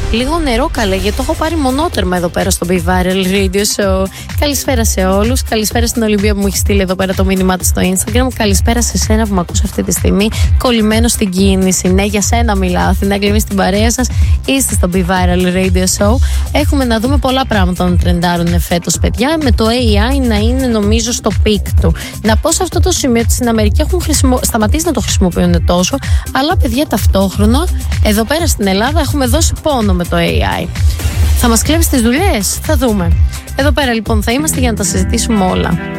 λίγο νερό καλέ, γιατί το έχω πάρει μονότερμα εδώ πέρα στο Be Viral Radio Show. Καλησπέρα σε όλους. Καλησπέρα στην Ολυμπία που μου έχει στείλει εδώ πέρα το μήνυμά της στο Instagram. Καλησπέρα σε σένα που με ακούς αυτή τη στιγμή. Κολλημένο στην κίνηση. Ναι, για σένα μιλάω. Αθηνά Γκλιμή στην παρέα σας. Είστε στο Be Viral Radio Show. Έχουμε να δούμε πολλά πράγματα να τρεντάρουν φέτος, παιδιά. Με το AI να είναι, νομίζω, στο πικ του. Να πω σε αυτό το σημείο ότι στην Αμερική έχουν σταματήσει να το χρησιμοποιούν τόσο. Αλλά, παιδιά, ταυτόχρονα εδώ πέρα στην Ελλάδα έχουμε δώσει πόνο με το AI. Θα μας κλέψει τις δουλειές? Θα δούμε. Εδώ πέρα λοιπόν θα είμαστε για να τα συζητήσουμε όλα.